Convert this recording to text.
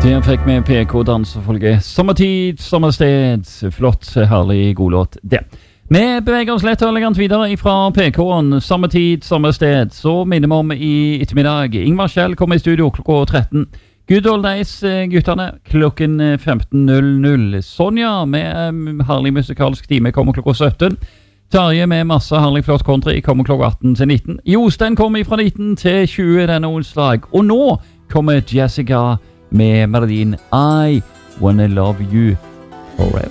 Der fikk vi PK-dansefolket. Sommertid, sommersted. Flott, herlig, god låt. Det. Vi beveger oss lett og elegant videre fra PK-en. Sommertid, sommersted. Så minner vi om i ettermiddag. Ingmar Kjell kommer i studio klokka 13. Good old days, gutterne. Klokken 15.00. Sonja med herlig musikalsk time kommer klokka 17. Tarje med masse herlig flott country kommer klokka 18 til 19. Jostein kommer fra 19 til 20 denne onsdag. Og nå kommer Jessica med melodien I Wanna Love You Forever.